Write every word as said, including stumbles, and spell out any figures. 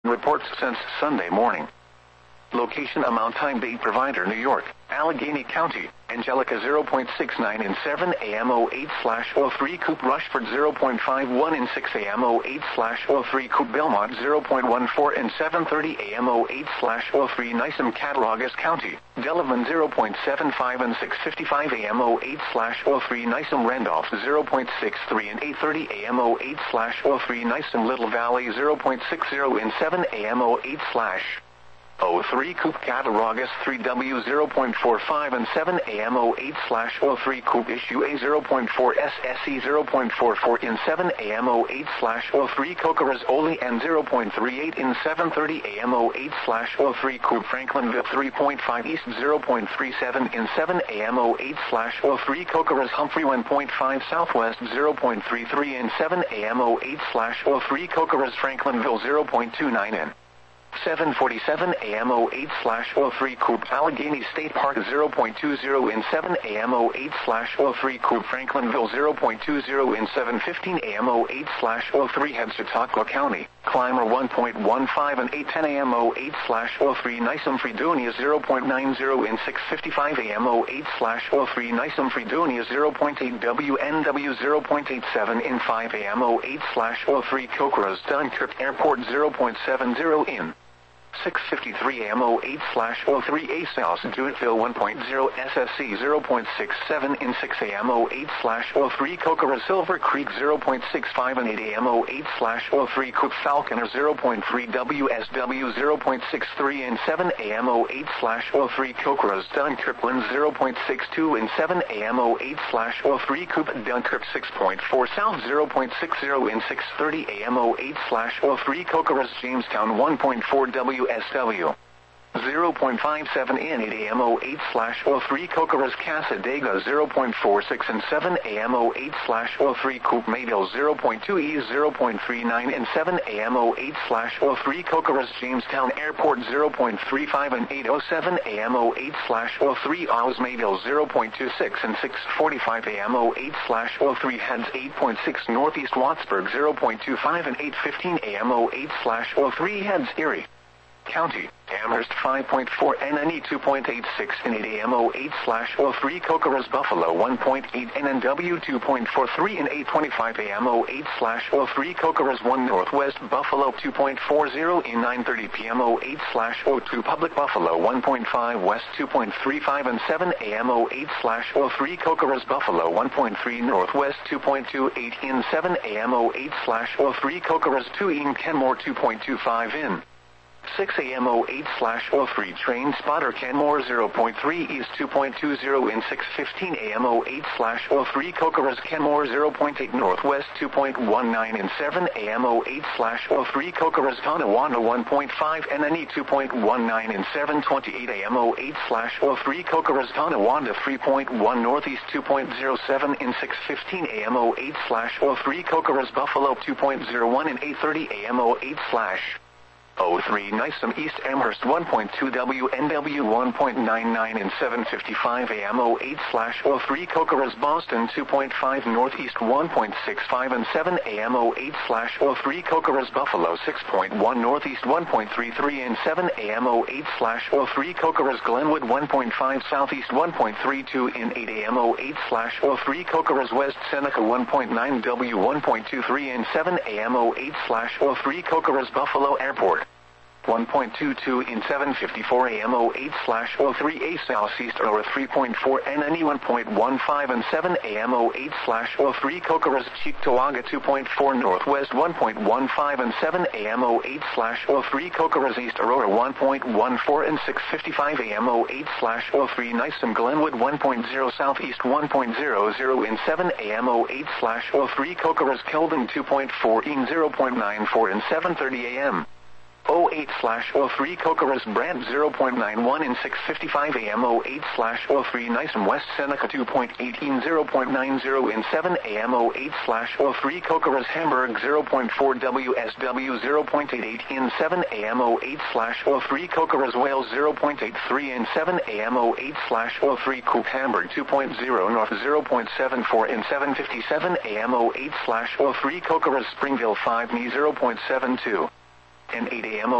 Reports since Sunday morning. Location amount time date provider New York, Allegheny County, Angelica zero point six nine in seven A M oh eight slash oh three Coop Rushford zero point five one in six A M oh eight slash oh three Coop Belmont zero point one four in seven thirty A M oh eight slash oh three Nysom Cattaraugus County, Delavan zero point seven five in six fifty-five A M oh eight slash oh three Nysom Randolph zero point six three in eight thirty A M oh eight slash oh three Nysom Little Valley zero point six zero in seven A M oh eight slash oh three Coop Cattaraugus three W zero point four five and seven A M oh eight slash oh three Coop Issue A zero point four S S E zero point four four in seven A M oh eight slash oh three Cocoras Oli and zero point three eight in seven thirty A M oh eight slash oh three Coop Franklinville three point five East zero point three seven in seven A M oh eight slash oh three Cocoras Humphrey one point five Southwest zero point three three in seven A M oh eight slash oh three Cocoras Franklinville zero point two nine in seven forty-seven A M oh eight slash oh three Coop Allegheny State Park zero point two zero in seven A M oh eight slash oh three Coop Franklinville zero point two zero in seven fifteen A M oh eight slash oh three Head Chautauqua County, Clymer one point one five and eight ten A M oh eight slash oh three Nysom Fredonia zero point nine zero in six fifty-five A M oh eight slash oh three Nysom Fredonia zero point eight W N W zero point eight seven in five A M oh eight slash oh three Cocoras Dunkirk Airport zero point seven zero in six fifty-three A M oh eight slash oh three A South Dewitteville one point zero S S C zero point six seven in six A M oh eight slash oh three Cocoras Silver Creek zero point six five and eight A M oh eight slash oh three Coop Falconer zero point three W S W zero point six three in seven A M oh eight slash oh three Cocoras Dunkirkland zero point six two in seven A M oh eight slash oh three Coop Dunkirk six point four South zero point six zero in six thirty A M oh eight slash oh three Cocoras Jamestown one point four W S W zero point five seven in eight A M oh eight slash oh three Cocoras Casadega zero point four six and seven A M oh eight slash oh three Coop Mayville zero point two E zero point three nine and seven A M oh eight slash oh three Cocoras Jamestown Airport zero point three five and eight oh seven A M oh eight slash oh three Oz Mayville zero point two six and six forty-five A M oh eight slash oh three Heads eight point six Northeast Wattsburg zero point two five and eight fifteen A M oh eight slash oh three Heads Erie County, Amherst five point four N N E two point eight six in eight A M oh eight slash oh three Cocoras Buffalo one point eight N N W two point four three in eight twenty-five A M oh eight slash oh three Cocoras one Northwest Buffalo two point four zero in nine thirty P M oh eight slash oh two Public Buffalo one point five West two point three five and seven A M oh eight slash oh three Cocoras Buffalo one point three Northwest two point two eight in seven A M oh eight slash oh three Cocoras two in Kenmore two point two five in six A M oh eight slash oh three Train Spotter Kenmore zero point three East two point two zero in six fifteen A M oh eight slash oh three Cocoras Kenmore zero point eight Northwest two point one nine in seven A M oh eight slash oh three Cocoras Tonawanda one point five N N E two point one nine in seven twenty-eight A M oh eight slash oh three Cocoras Tonawanda three point one Northeast two point zero seven in six fifteen A M oh eight slash oh three Cocoras Buffalo two point zero one in eight thirty A M oh eight slash oh three Nysom East Amherst one point two W N W one point nine nine in seven fifty-five A M oh eight slash oh three Cocoras Boston two point five Northeast one point six five and seven A M oh eight slash oh three Cocoras Buffalo six point one Northeast one point three three and seven A M oh eight slash oh three Cocoras Glenwood one point five Southeast one point three two in eight A M oh eight slash oh three Cocoras West Seneca one point nine W one point two three and seven A M oh eight slash oh three Cocoras Buffalo Airport one point two two in seven fifty-four A M oh eight slash oh three A Southeast Aurora three point four N N E one point one five and seven A M oh eight slash oh three Cocoras Cheektowaga two point four Northwest one point one five and seven A M oh eight slash oh three Cocoras East Aurora one point one four and six fifty-five A M oh eight slash oh three Nysom Glenwood one point zero Southeast one point zero zero in seven A M oh eight slash oh three Cocoras Keldon two point four in zero point nine four in seven thirty A M oh eight slash oh three Cocoras Brant zero point nine one in six fifty-five A M oh eight slash oh three Nysom West Seneca two point eight in zero point nine zero in seven A M oh eight slash oh three Cocoras Hamburg zero point four W S W zero point eight eight in seven A M oh eight slash oh three Cocoras Wales zero point eight three in seven A M oh eight slash oh three Coop Hamburg two point zero North zero point seven four in seven fifty-seven A M oh eight slash oh three Cocoras Springville five N E zero point seven two and eight A M